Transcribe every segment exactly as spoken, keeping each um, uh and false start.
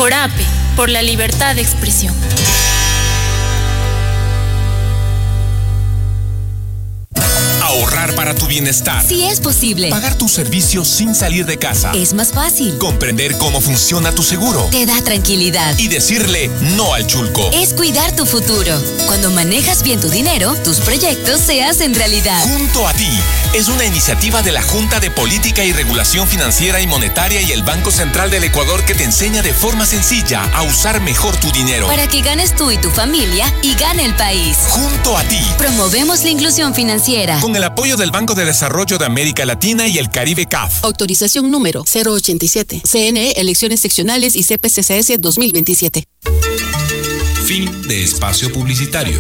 Corape, por la libertad de expresión. Ahorrar para tu bienestar. Sí es posible. Pagar tus servicios sin salir de casa. Es más fácil. Comprender cómo funciona tu seguro. Te da tranquilidad. Y decirle no al chulco. Es cuidar tu futuro. Cuando manejas bien tu dinero, tus proyectos se hacen realidad. Junto a ti. Es una iniciativa de la Junta de Política y Regulación Financiera y Monetaria y el Banco Central del Ecuador que te enseña de forma sencilla a usar mejor tu dinero. Para que ganes tú y tu familia y gane el país. Junto a ti. Promovemos la inclusión financiera. Con el apoyo del Banco de Desarrollo de América Latina y el Caribe C A F. Autorización número cero ochenta y siete. C N E, Elecciones Seccionales y C P C C S dos mil veintisiete. Fin de espacio publicitario.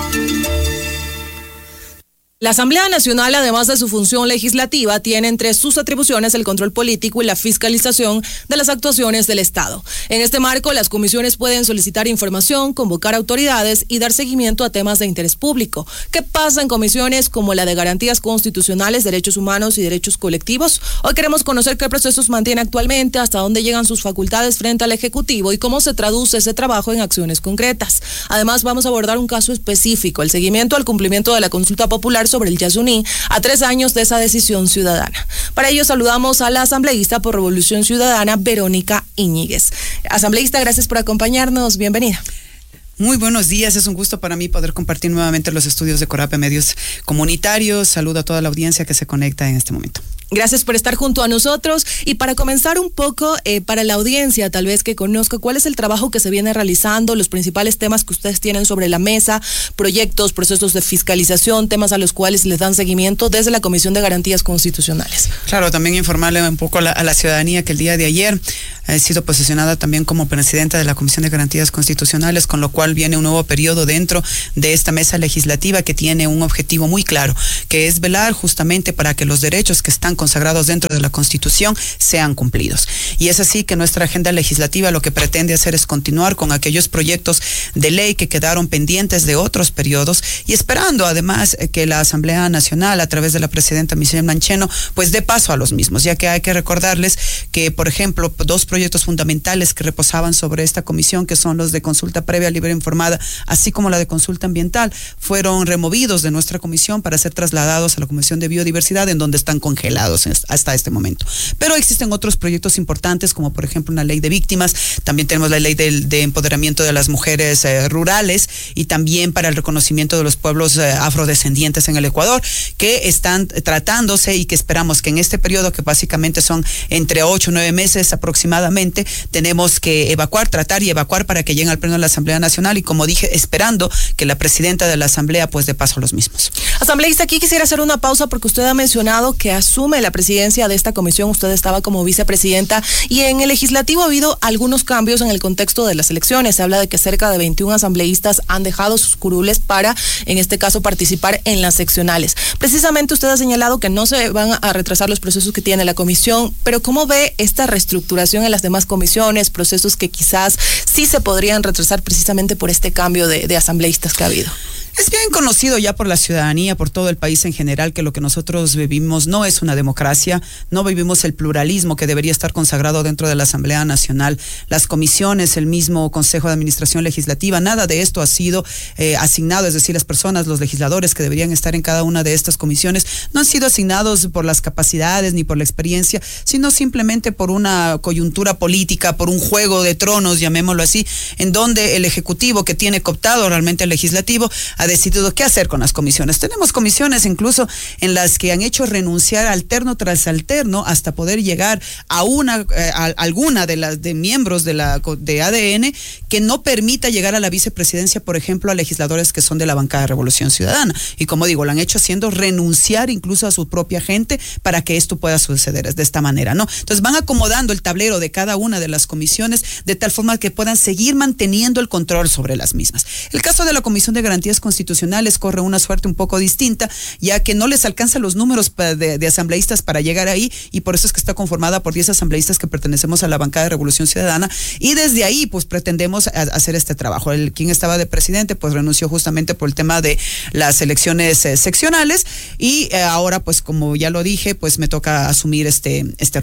La Asamblea Nacional, además de su función legislativa, tiene entre sus atribuciones el control político y la fiscalización de las actuaciones del Estado. En este marco, las comisiones pueden solicitar información, convocar autoridades y dar seguimiento a temas de interés público. ¿Qué pasa en comisiones como la de Garantías Constitucionales, Derechos Humanos y Derechos Colectivos? Hoy queremos conocer qué procesos mantiene actualmente, hasta dónde llegan sus facultades frente al Ejecutivo y cómo se traduce ese trabajo en acciones concretas. Además, vamos a abordar un caso específico, el seguimiento al cumplimiento de la consulta popular sobre el Yasuní a tres años de esa decisión ciudadana. Para ello saludamos a la asambleísta por Revolución Ciudadana, Verónica Íñiguez. Asambleísta, gracias por acompañarnos. Bienvenida. Muy buenos días, es un gusto para mí poder compartir nuevamente los estudios de Corape Medios Comunitarios. Saludo a toda la audiencia que se conecta en este momento. Gracias por estar junto a nosotros. Y para comenzar un poco, eh, para la audiencia tal vez que conozca, ¿cuál es el trabajo que se viene realizando, los principales temas que ustedes tienen sobre la mesa, proyectos, procesos de fiscalización, temas a los cuales les dan seguimiento desde la Comisión de Garantías Constitucionales? Claro, también informarle un poco a la, a la ciudadanía que el día de ayer he sido posicionada también como presidenta de la Comisión de Garantías Constitucionales, con lo cual viene un nuevo periodo dentro de esta mesa legislativa que tiene un objetivo muy claro, que es velar justamente para que los derechos que están consagrados dentro de la Constitución sean cumplidos. Y es así que nuestra agenda legislativa lo que pretende hacer es continuar con aquellos proyectos de ley que quedaron pendientes de otros periodos y esperando además que la Asamblea Nacional a través de la presidenta Michelle Mancheno pues dé paso a los mismos, ya que hay que recordarles que, por ejemplo, dos proyectos fundamentales que reposaban sobre esta comisión, que son los de consulta previa, libre e informada, así como la de consulta ambiental, fueron removidos de nuestra comisión para ser trasladados a la Comisión de Biodiversidad, en donde están congelados hasta este momento. Pero existen otros proyectos importantes, como por ejemplo una ley de víctimas, también tenemos la ley de, de empoderamiento de las mujeres eh, rurales y también para el reconocimiento de los pueblos eh, afrodescendientes en el Ecuador, que están tratándose y que esperamos que en este periodo, que básicamente son entre ocho o nueve meses aproximadamente, tenemos que evacuar, tratar y evacuar para que lleguen al Pleno de la Asamblea Nacional y, como dije, esperando que la presidenta de la Asamblea pues dé paso a los mismos. Asambleísta, aquí quisiera hacer una pausa porque usted ha mencionado que asume la presidencia de esta comisión, usted estaba como vicepresidenta y en el legislativo ha habido algunos cambios en el contexto de las elecciones. Se habla de que cerca de veintiún asambleístas han dejado sus curules para, en este caso, participar en las seccionales. Precisamente usted ha señalado que no se van a retrasar los procesos que tiene la comisión, pero ¿cómo ve esta reestructuración en las demás comisiones, procesos que quizás sí se podrían retrasar precisamente por este cambio de, de asambleístas que ha habido? Es bien conocido ya por la ciudadanía, por todo el país en general, que lo que nosotros vivimos no es una democracia, no vivimos el pluralismo que debería estar consagrado dentro de la Asamblea Nacional. Las comisiones, el mismo Consejo de Administración Legislativa, nada de esto ha sido eh, asignado, es decir, las personas, los legisladores que deberían estar en cada una de estas comisiones, no han sido asignados por las capacidades ni por la experiencia, sino simplemente por una coyuntura política, por un juego de tronos, llamémoslo así, en donde el Ejecutivo, que tiene cooptado realmente el Legislativo, ha decidido qué hacer con las comisiones. Tenemos comisiones incluso en las que han hecho renunciar alterno tras alterno hasta poder llegar a una eh, a alguna de las de miembros de la de A D N que no permita llegar a la vicepresidencia, por ejemplo, a legisladores que son de la bancada de Revolución Ciudadana. Y como digo, lo han hecho haciendo renunciar incluso a su propia gente para que esto pueda suceder de esta manera, ¿no? Entonces van acomodando el tablero de cada una de las comisiones de tal forma que puedan seguir manteniendo el control sobre las mismas. El caso de la Comisión de Garantías Constitucionales corre una suerte un poco distinta, ya que no les alcanzan los números de, de asambleístas para llegar ahí, y por eso es que está conformada por diez asambleístas que pertenecemos a la bancada de Revolución Ciudadana, y desde ahí pues pretendemos a, hacer este trabajo. El quien estaba de presidente pues renunció justamente por el tema de las elecciones eh, seccionales, y eh, ahora pues como ya lo dije, pues me toca asumir este, este rol.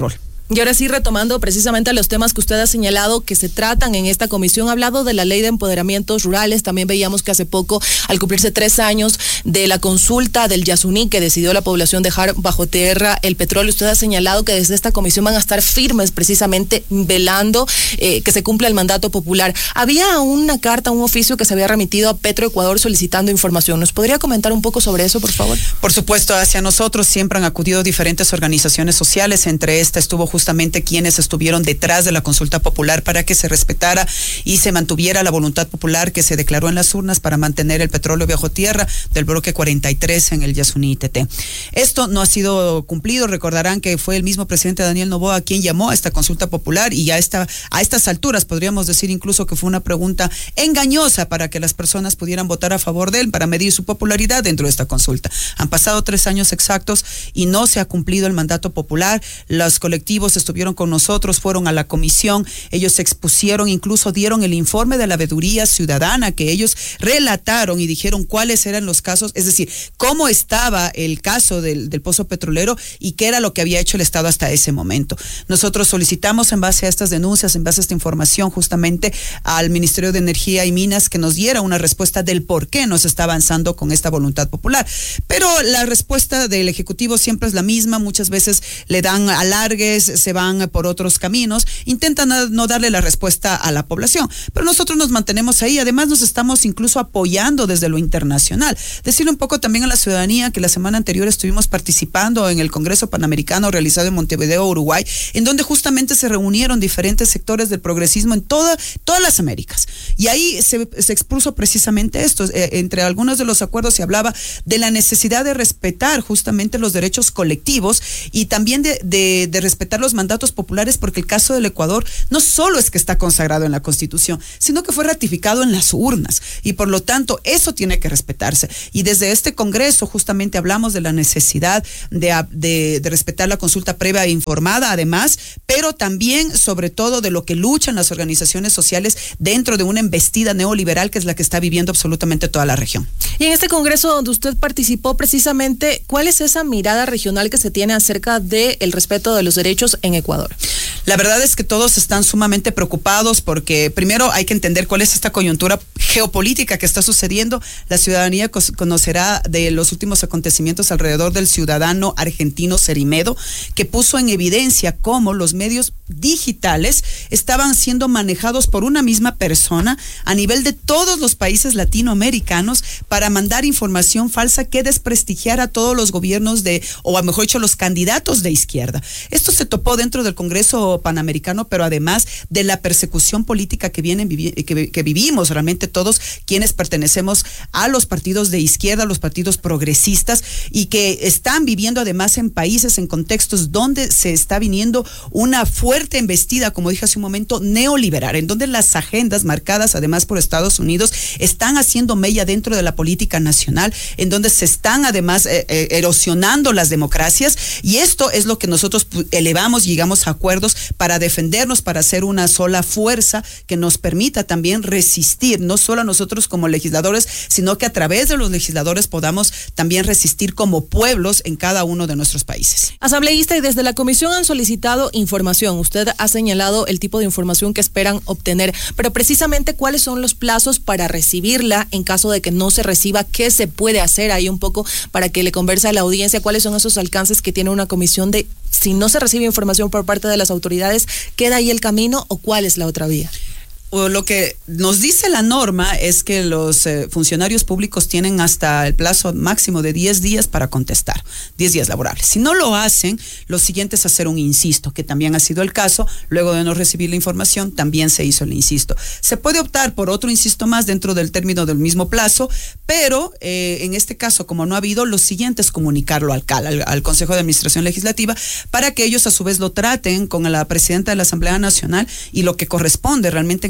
Y ahora sí, retomando precisamente los temas que usted ha señalado que se tratan en esta comisión, ha hablado de la ley de empoderamientos rurales. También veíamos que hace poco, al cumplirse tres años de la consulta del Yasuní, que decidió la población dejar bajo tierra el petróleo, usted ha señalado que desde esta comisión van a estar firmes precisamente velando eh, que se cumpla el mandato popular. Había una carta, un oficio que se había remitido a Petroecuador solicitando información. ¿Nos podría comentar un poco sobre eso, por favor? Por supuesto, hacia nosotros siempre han acudido diferentes organizaciones sociales. Entre esta estuvo justamente quienes estuvieron detrás de la consulta popular para que se respetara y se mantuviera la voluntad popular que se declaró en las urnas para mantener el petróleo bajo tierra del bloque cuarenta y tres en el Yasuní T T. Esto no ha sido cumplido. Recordarán que fue el mismo presidente Daniel Noboa quien llamó a esta consulta popular, y a, esta, a estas alturas podríamos decir incluso que fue una pregunta engañosa para que las personas pudieran votar a favor de él para medir su popularidad dentro de esta consulta. Han pasado tres años exactos y no se ha cumplido el mandato popular. Los colectivos estuvieron con nosotros, fueron a la comisión, ellos se expusieron, incluso dieron el informe de la veeduría ciudadana que ellos relataron y dijeron cuáles eran los casos, es decir, cómo estaba el caso del, del pozo petrolero y qué era lo que había hecho el Estado hasta ese momento. Nosotros solicitamos en base a estas denuncias, en base a esta información justamente al Ministerio de Energía y Minas que nos diera una respuesta del por qué no se está avanzando con esta voluntad popular. Pero la respuesta del Ejecutivo siempre es la misma, muchas veces le dan alargues, se van por otros caminos, intentan no darle la respuesta a la población, pero nosotros nos mantenemos ahí. Además nos estamos incluso apoyando desde lo internacional. Decirle un poco también a la ciudadanía que la semana anterior estuvimos participando en el Congreso Panamericano realizado en Montevideo, Uruguay, en donde justamente se reunieron diferentes sectores del progresismo en toda, todas las Américas, y ahí se, se expuso precisamente esto. Eh, entre algunos de los acuerdos se hablaba de la necesidad de respetar justamente los derechos colectivos y también de, de, de respetar los mandatos populares, porque el caso del Ecuador no solo es que está consagrado en la Constitución, sino que fue ratificado en las urnas, y por lo tanto eso tiene que respetarse. Y desde este Congreso justamente hablamos de la necesidad de, de, de respetar la consulta previa e informada, además, pero también sobre todo de lo que luchan las organizaciones sociales dentro de una embestida neoliberal que es la que está viviendo absolutamente toda la región. Y en este Congreso donde usted participó precisamente, ¿cuál es esa mirada regional que se tiene acerca del respeto de los derechos en Ecuador? La verdad es que todos están sumamente preocupados porque primero hay que entender cuál es esta coyuntura geopolítica que está sucediendo. La ciudadanía conocerá de los últimos acontecimientos alrededor del ciudadano argentino Cerimedo, que puso en evidencia cómo los medios digitales estaban siendo manejados por una misma persona a nivel de todos los países latinoamericanos para mandar información falsa que desprestigiara a todos los gobiernos de, o a mejor dicho, los candidatos de izquierda. Esto se topó dentro del Congreso Panamericano, pero además de la persecución política que vienen que, que vivimos realmente todos quienes pertenecemos a los partidos de izquierda, los partidos progresistas, y que están viviendo además en países, en contextos donde se está viniendo una fuerte embestida, como dije hace un momento, neoliberal, en donde las agendas marcadas además por Estados Unidos están haciendo mella dentro de la política nacional, en donde se están además eh, eh, erosionando las democracias, y esto es lo que nosotros elevamos, llegamos a acuerdos para defendernos, para hacer una sola fuerza que nos permita también resistir, no solo a nosotros como legisladores, sino que a través de los legisladores podamos también resistir como pueblos en cada uno de nuestros países. Asambleísta, y desde la comisión han solicitado información. Usted ha señalado el tipo de información que esperan obtener, pero precisamente cuáles son los plazos para recibirla en caso de que no se reciba, qué se puede hacer ahí un poco para que le converse a la audiencia, cuáles son esos alcances que tiene una comisión de si no se recibe información por parte de las autoridades, ¿queda ahí el camino o cuál es la otra vía? Lo que nos dice la norma es que los eh, funcionarios públicos tienen hasta el plazo máximo de diez días para contestar, diez días laborables. Si no lo hacen, lo siguiente es hacer un insisto, que también ha sido el caso. Luego de no recibir la información, también se hizo el insisto. Se puede optar por otro insisto más dentro del término del mismo plazo, pero eh, en este caso, como no ha habido, lo siguiente es comunicarlo al C A L, al, al Consejo de Administración Legislativa, para que ellos a su vez lo traten con la presidenta de la Asamblea Nacional, y lo que corresponde realmente en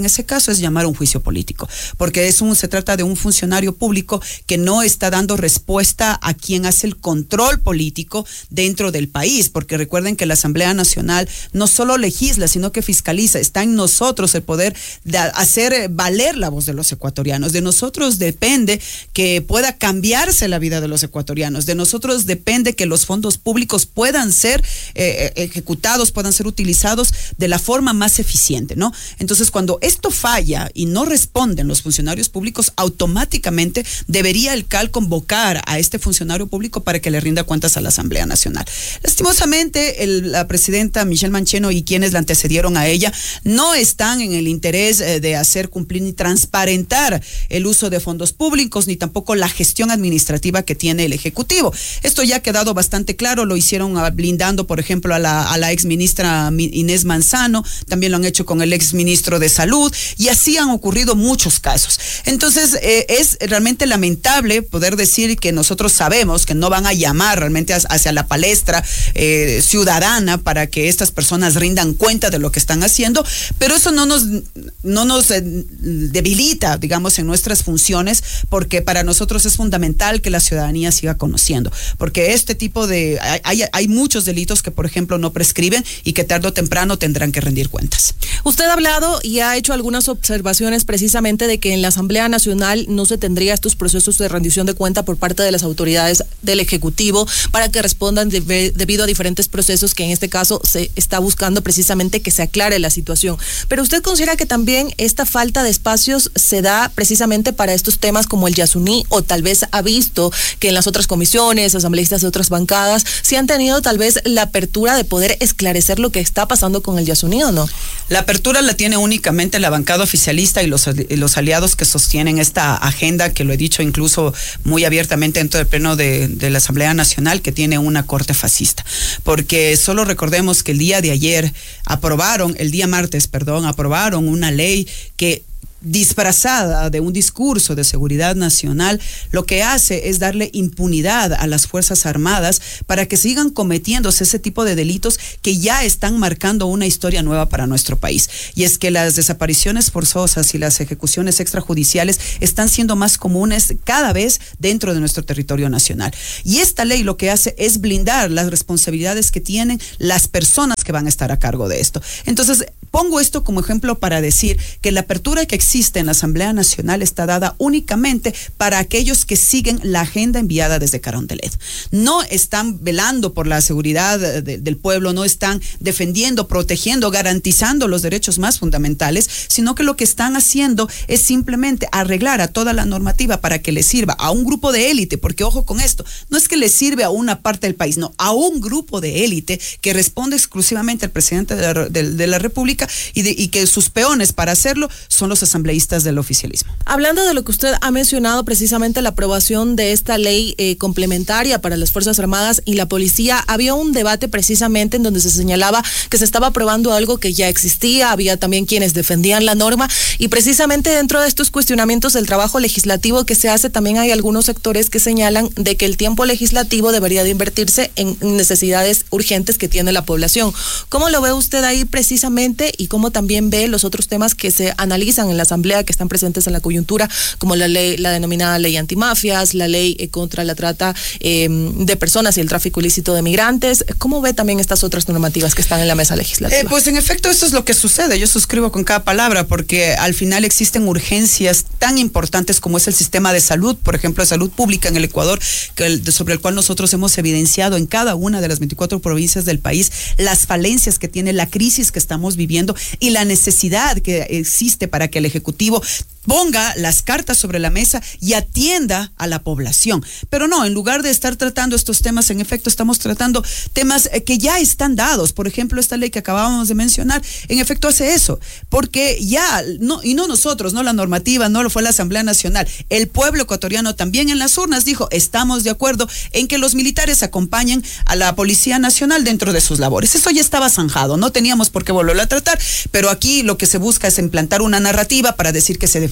ese caso es llamar a un juicio político, porque es un, se trata de un funcionario público que no está dando respuesta a quien hace el control político dentro del país, porque recuerden que la Asamblea Nacional no solo legisla, sino que fiscaliza. Está en nosotros el poder de hacer valer la voz de los ecuatorianos. De nosotros depende que pueda cambiarse la vida de los ecuatorianos. De nosotros depende que los fondos públicos puedan ser eh, ejecutados, puedan ser utilizados de la forma más eficiente, ¿no? Entonces, cuando esto falla y no responden los funcionarios públicos, automáticamente debería el C A L convocar a este funcionario público para que le rinda cuentas a la Asamblea Nacional. Lastimosamente, el, la presidenta Michelle Mancheno y quienes la antecedieron a ella no están en el interés eh, de hacer cumplir ni transparentar el uso de fondos públicos, ni tampoco la gestión administrativa que tiene el Ejecutivo. Esto ya ha quedado bastante claro, lo hicieron blindando, por ejemplo, a la, a la ex ministra Inés Manzano, también lo han hecho con el ex ministro de Salud, y así han ocurrido muchos casos. Entonces, eh, es realmente lamentable poder decir que nosotros sabemos que no van a llamar realmente hacia la palestra eh, ciudadana para que estas personas rindan cuenta de lo que están haciendo, pero eso no nos, no nos eh, debilita, digamos, en nuestras funciones, porque para nosotros es fundamental que la ciudadanía siga conociendo, porque este tipo de, hay, hay muchos delitos que, por ejemplo, no prescriben y que tarde o temprano tendrán que rendir cuentas. Usted ha hablado y ha hecho algunas observaciones precisamente de que en la Asamblea Nacional no se tendría estos procesos de rendición de cuenta por parte de las autoridades del Ejecutivo para que respondan de, debido a diferentes procesos que en este caso se está buscando precisamente que se aclare la situación. Pero usted considera que también esta falta de espacios se da precisamente para estos temas como el Yasuní, o tal vez ha visto que en las otras comisiones, asambleístas de otras bancadas, sí han tenido tal vez la apertura de poder esclarecer lo que está pasando con el Yasuní, ¿o no? La apertura la tiene únicamente la bancada oficialista y los, y los aliados que sostienen esta agenda, que lo he dicho incluso muy abiertamente dentro del pleno de, de la Asamblea Nacional, que tiene una corte fascista. Porque solo recordemos que el día de ayer aprobaron, el día martes, perdón, aprobaron una ley que, disfrazada de un discurso de seguridad nacional, lo que hace es darle impunidad a las Fuerzas Armadas para que sigan cometiéndose ese tipo de delitos que ya están marcando una historia nueva para nuestro país. Y es que las desapariciones forzosas y las ejecuciones extrajudiciales están siendo más comunes cada vez dentro de nuestro territorio nacional. Y esta ley lo que hace es blindar las responsabilidades que tienen las personas que van a estar a cargo de esto. Entonces, pongo esto como ejemplo para decir que la apertura que existe en la Asamblea Nacional está dada únicamente para aquellos que siguen la agenda enviada desde Carondelet. No están velando por la seguridad de, del pueblo, no están defendiendo, protegiendo, garantizando los derechos más fundamentales, sino que lo que están haciendo es simplemente arreglar a toda la normativa para que le sirva a un grupo de élite, porque ojo con esto, no es que le sirve a una parte del país, no, a un grupo de élite que responde exclusivamente al presidente de la, de, de la República y, de, y que sus peones para hacerlo son los asambleístas del oficialismo. Hablando de lo que usted ha mencionado, precisamente la aprobación de esta ley eh, complementaria para las Fuerzas Armadas y la Policía, había un debate precisamente en donde se señalaba que se estaba aprobando algo que ya existía, había también quienes defendían la norma, y precisamente dentro de estos cuestionamientos del trabajo legislativo que se hace, también hay algunos sectores que señalan de que el tiempo legislativo debería de invertirse en necesidades urgentes que tiene la población. ¿Cómo lo ve usted ahí precisamente y cómo también ve los otros temas que se analizan en la Asamblea, que están presentes en la coyuntura, como la ley, la denominada ley antimafias, la ley eh, contra la trata eh, de personas y el tráfico ilícito de migrantes? ¿Cómo ve también estas otras normativas que están en la mesa legislativa? Eh, pues en efecto eso es lo que sucede, yo suscribo con cada palabra, porque al final existen urgencias tan importantes como es el sistema de salud, por ejemplo, de salud pública en el Ecuador, que el, sobre el cual nosotros hemos evidenciado en cada una de las veinticuatro provincias del país las falencias que tiene, la crisis que estamos viviendo y la necesidad que existe para que el Ejecutivo ponga las cartas sobre la mesa y atienda a la población. Pero no, en lugar de estar tratando estos temas, en efecto estamos tratando temas que ya están dados. Por ejemplo, esta ley que acabábamos de mencionar, en efecto hace eso, porque ya, no, y no nosotros, no la normativa, no lo fue la Asamblea Nacional, el pueblo ecuatoriano también en las urnas dijo, estamos de acuerdo en que los militares acompañen a la Policía Nacional dentro de sus labores. Eso ya estaba zanjado, no teníamos por qué volverlo a tratar, pero aquí lo que se busca es implantar una narrativa para decir que se defiende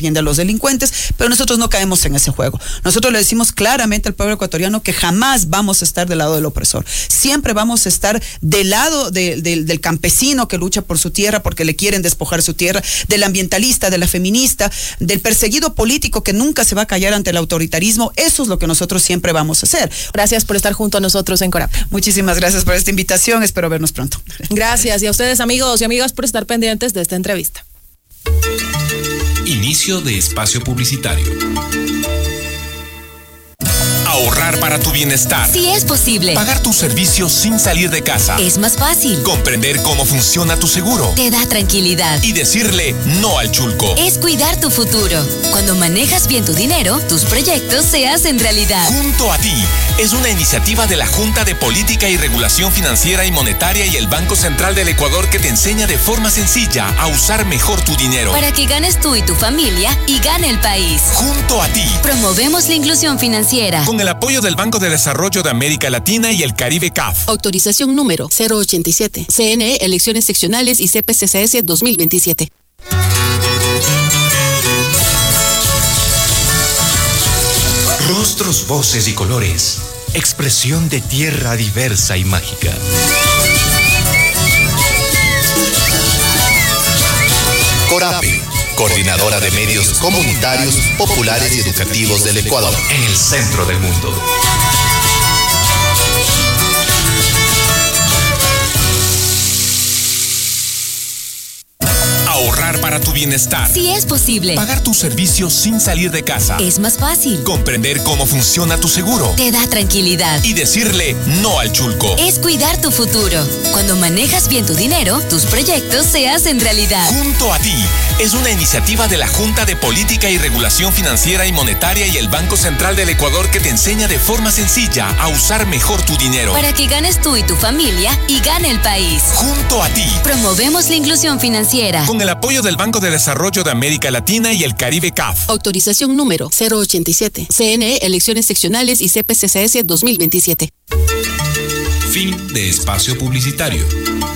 defiende a los delincuentes, pero nosotros no caemos en ese juego. Nosotros le decimos claramente al pueblo ecuatoriano que jamás vamos a estar del lado del opresor. Siempre vamos a estar del lado de, de, del campesino que lucha por su tierra porque le quieren despojar su tierra, del ambientalista, de la feminista, del perseguido político que nunca se va a callar ante el autoritarismo. Eso es lo que nosotros siempre vamos a hacer. Gracias por estar junto a nosotros en Corap. Muchísimas gracias por esta invitación. Espero vernos pronto. Gracias. Y a ustedes, amigos y amigas, por estar pendientes de esta entrevista. Inicio de espacio publicitario. Ahorrar para tu bienestar. Si es posible. Pagar tus servicios sin salir de casa. Es más fácil. Comprender cómo funciona tu seguro. Te da tranquilidad. Y decirle no al chulco. Es cuidar tu futuro. Cuando manejas bien tu dinero, tus proyectos se hacen realidad. Junto a ti es una iniciativa de la Junta de Política y Regulación Financiera y Monetaria y el Banco Central del Ecuador que te enseña de forma sencilla a usar mejor tu dinero. Para que ganes tú y tu familia y gane el país. Junto a ti. Promovemos la inclusión financiera. Con el apoyo del Banco de Desarrollo de América Latina y el Caribe C A F. Autorización número cero ochenta y siete. C N E, elecciones seccionales y C P C C S dos mil veintisiete. Rostros, voces y colores. Expresión de tierra diversa y mágica. Corape, coordinadora de medios comunitarios, populares y educativos del Ecuador, en el centro del mundo. Ahorrar para tu bienestar. Si es posible. Pagar tus servicios sin salir de casa. Es más fácil. Comprender cómo funciona tu seguro. Te da tranquilidad. Y decirle no al chulco. Es cuidar tu futuro. Cuando manejas bien tu dinero, tus proyectos se hacen realidad. Junto a ti es una iniciativa de la Junta de Política y Regulación Financiera y Monetaria y el Banco Central del Ecuador que te enseña de forma sencilla a usar mejor tu dinero. Para que ganes tú y tu familia y gane el país. Junto a ti. Promovemos la inclusión financiera. Con el apoyo del Banco de Desarrollo de América Latina y el Caribe C A F. Autorización número cero ochenta y siete. C N E, elecciones seccionales y C P C C S dos mil veintisiete. Fin de espacio publicitario.